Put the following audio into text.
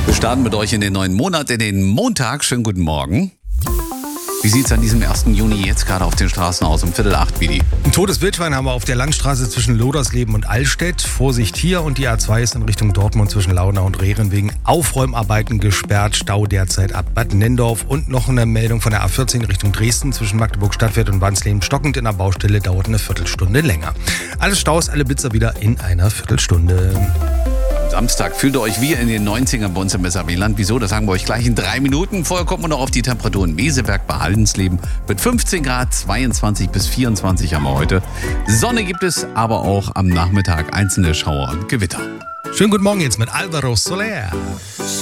Wir starten mit euch in den neuen Monat, in den Montag. Schönen guten Morgen. Wie sieht es an diesem 1. Juni jetzt gerade auf den Straßen aus? Um 7:45, Vidi. Ein totes Wildschwein haben wir auf der Landstraße zwischen Lodersleben und Allstedt. Vorsicht hier, und die A2 ist in Richtung Dortmund zwischen Launau und Rehren wegen Aufräumarbeiten gesperrt. Stau derzeit ab Bad Nendorf. Und noch eine Meldung von der A14 Richtung Dresden zwischen Magdeburg-Stadtwert und Wansleben. Stockend in der Baustelle, dauert eine Viertelstunde länger. Alle Staus, alle Blitzer wieder in einer Viertelstunde. Samstag fühlt ihr euch wie in den 90ern bei uns im SAW-Land. Wieso? Das sagen wir euch gleich in 3 Minuten. Vorher kommt man noch auf die Temperatur in Meseberg bei Haldensleben. Mit 15 Grad, 22 bis 24 haben wir heute. Sonne gibt es, aber auch am Nachmittag einzelne Schauer und Gewitter. Schönen guten Morgen jetzt mit Alvaro Soler.